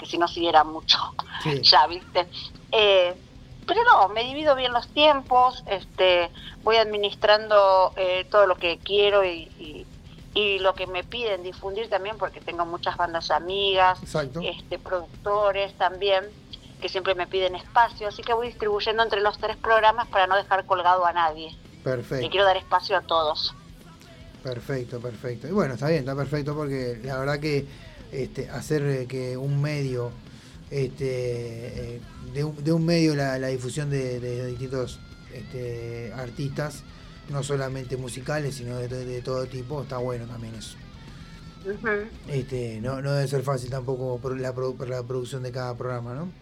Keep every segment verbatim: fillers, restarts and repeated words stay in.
porque si no siguiera mucho, sí. ya, ¿viste? Eh, pero no, me divido bien los tiempos, este, voy administrando eh, todo lo que quiero y, y, y lo que me piden difundir también, porque tengo muchas bandas amigas, Exacto. este, productores también, que siempre me piden espacio, así que voy distribuyendo entre los tres programas para no dejar colgado a nadie. Perfecto. Le quiero dar espacio a todos. Perfecto, perfecto. Y bueno, está bien, está perfecto, porque la verdad que este, hacer eh, que un medio, este, eh, de, un, de un medio la, la difusión de, de distintos este, artistas, no solamente musicales, sino de, de, de todo tipo, está bueno también eso. Uh-huh. Este, no, no debe ser fácil tampoco por la, por la producción de cada programa, ¿no?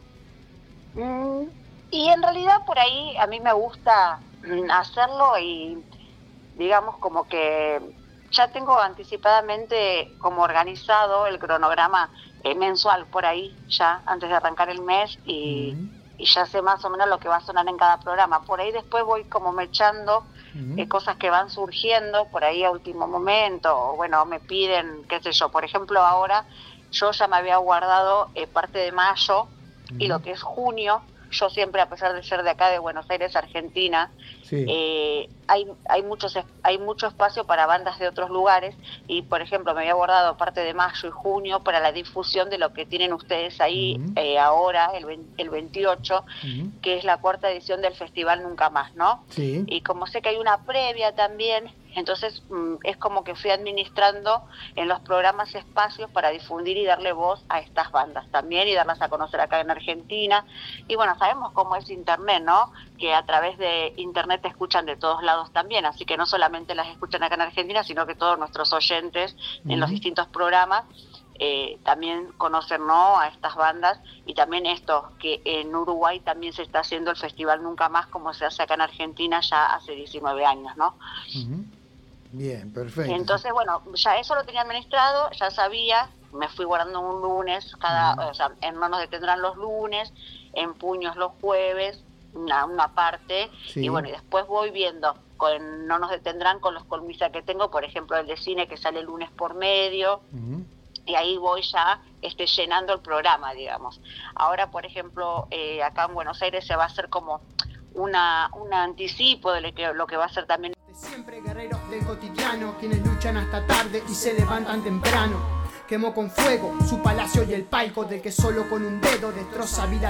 Mm, y en realidad por ahí a mí me gusta hacerlo y digamos como que ya tengo anticipadamente como organizado el cronograma eh, mensual por ahí ya antes de arrancar el mes y, Uh-huh. y ya sé más o menos lo que va a sonar en cada programa. Por ahí después voy como mechando Uh-huh. eh, cosas que van surgiendo por ahí a último momento, o bueno, me piden, qué sé yo, por ejemplo ahora yo ya me había guardado eh, parte de mayo uh-huh. y lo que es junio. Yo siempre, a pesar de ser de acá, de Buenos Aires, Argentina, sí. eh, hay hay muchos hay mucho espacio para bandas de otros lugares y, por ejemplo, me había guardado parte de mayo y junio para la difusión de lo que tienen ustedes ahí uh-huh. eh, ahora, el, el veintiocho, uh-huh. que es la cuarta edición del Festival Nunca Más, ¿no? Sí. Y como sé que hay una previa también, entonces mmm, es como que fui administrando en los programas espacios para difundir y darle voz a estas bandas también y darlas a conocer acá en Argentina. Y bueno, sabemos cómo es Internet, ¿no? Que a través de Internet te escuchan de todos lados también, así que no solamente las escuchan acá en Argentina, sino que todos nuestros oyentes uh-huh. en los distintos programas eh, también conocen, ¿no?, a estas bandas. Y también esto, que en Uruguay también se está haciendo el Festival Nunca Más, como se hace acá en Argentina ya hace diecinueve años, ¿no? Uh-huh. Bien, perfecto. Entonces, bueno, ya eso lo tenía administrado, ya sabía, me fui guardando un lunes, cada, uh-huh. o sea, en No Nos Detendrán los lunes, en Puños los jueves, una, una parte, sí. Y bueno, y después voy viendo, con No Nos Detendrán, con los columnistas que tengo, por ejemplo, el de cine que sale el lunes por medio, uh-huh. y ahí voy ya este, llenando el programa, digamos. Ahora, por ejemplo, eh, acá en Buenos Aires se va a hacer como una un anticipo de lo que, lo que va a ser también. Siempre guerreros del cotidiano, quienes luchan hasta tarde y se levantan temprano. Quemó con fuego su palacio y el palco del que solo con un dedo destroza vida